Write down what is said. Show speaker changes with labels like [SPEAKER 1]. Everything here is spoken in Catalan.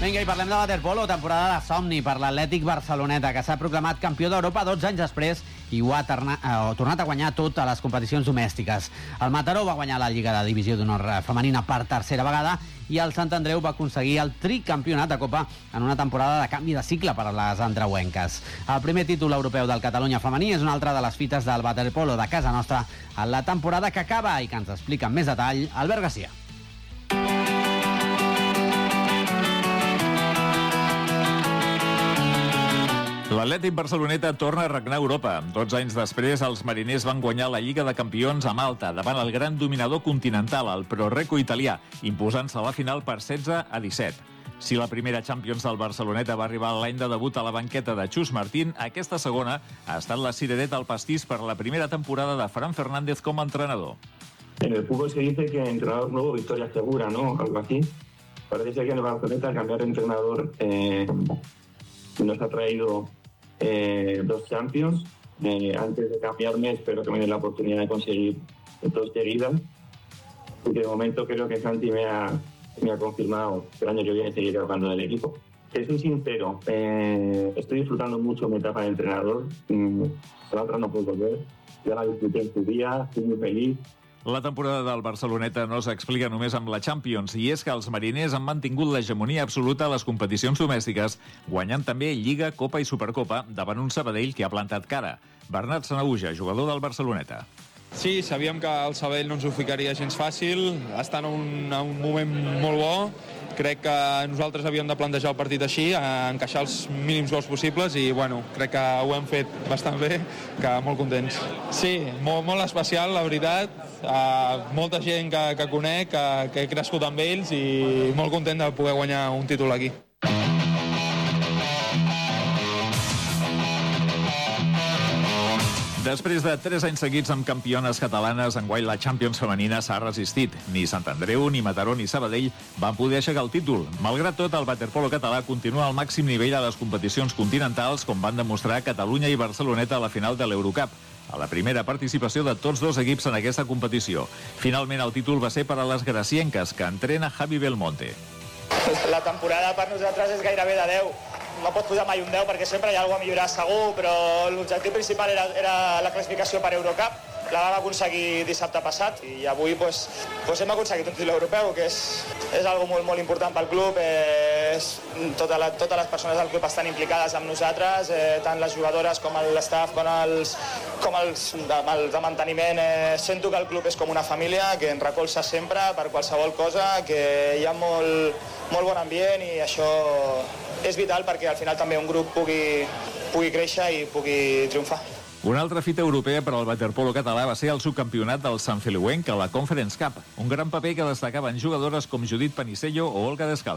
[SPEAKER 1] Vinga, i parlem de waterpolo, temporada de somni per l'Atlètic Barceloneta, que s'ha proclamat campió d'Europa 12 anys després i ho ha tornat a guanyar tot a les competicions domèstiques. El Mataró va guanyar la Lliga de Divisió d'Honor femenina per tercera vegada i el Sant Andreu va aconseguir el tricampionat de Copa en una temporada de canvi de cicle per a les andreuenques. El primer títol europeu del Catalunya femení és una altra de les fites del waterpolo de casa nostra en la temporada que acaba i que ens explica amb més detall Albert Garcia.
[SPEAKER 2] L'Atlètic Barceloneta torna a regnar a Europa. 12 anys després, els mariners van guanyar la Lliga de Campions a Malta davant el gran dominador continental, el Proreco italià, imposant-se a la final per 16-17. Si la primera Champions del Barceloneta va arribar l'any de debut a la banqueta de Xus Martín, aquesta segona ha estat la cirereta al pastís per la primera temporada de Fran Fernández com a entrenador.
[SPEAKER 3] En el fútbol se dice que entrenador nuevo, victoria segura, ¿no? Algo así. Parece ser que en el Barceloneta cambiar de entrenador nos ha traído 2 Champions. Antes de cambiarme espero que me den la oportunidad de conseguir 2 seguidas. Y de momento creo que Santi me ha confirmado que el año que viene seguiré jugando en el equipo. Que soy sincero, estoy disfrutando mucho mi etapa de entrenador. La otra no puedo volver. Ya la disfruté en su día, estoy muy feliz.
[SPEAKER 2] La temporada del Barceloneta no s'explica només amb la Champions, i és que els mariners han mantingut l'hegemonia absoluta a les competicions domèstiques, guanyant també Lliga, Copa i Supercopa davant un Sabadell que ha plantat cara. Bernat Sanahuja, jugador del Barceloneta.
[SPEAKER 4] Sí, sabíem que el Sabadell no ens ho ficaria gens fàcil, està en un moment molt bo. Crec que nosaltres havíem de plantejar el partit així, encaixar els mínims gols possibles i bueno, crec que ho hem fet bastant bé, que molt contents. Sí, molt especial, la veritat, molta gent que conec, que he crescut amb ells i molt content de poder guanyar un títol aquí.
[SPEAKER 2] Després de 3 anys seguits amb campiones catalanes, enguany la Champions femenina s'ha resistit. Ni Sant Andreu, ni Mataró, ni Sabadell van poder aixecar el títol. Malgrat tot, el waterpolo català continua al màxim nivell a les competicions continentals, com van demostrar Catalunya i Barceloneta a la final de l'Eurocup, a la primera participació de tots 2 equips en aquesta competició. Finalment, el títol va ser per a les gracienques, que entrena Javi Belmonte.
[SPEAKER 5] La temporada per nosaltres és gairebé de 10. No pots posar mai un 10 perquè sempre hi ha alguna cosa a millorar segur, però l'objectiu principal era la classificació per Eurocup. La vam aconseguir dissabte passat i avui hem aconseguit un títol europeu, que és algo molt important pel club. Totes les persones del club estan implicades amb nosaltres, tant les jugadores com l'estaf, com els de manteniment. Sento que el club és com una família, que ens recolza sempre per qualsevol cosa, que hi ha molt bon ambient i això és vital perquè al final també un grup pugui créixer i pugui triomfar.
[SPEAKER 2] Una altra fita europea per al waterpolo català va ser el subcampionat del Sant Feliuenc a la Conference Cup, un gran paper que destacaven jugadores com Judit Panisello o Olga Descalzo.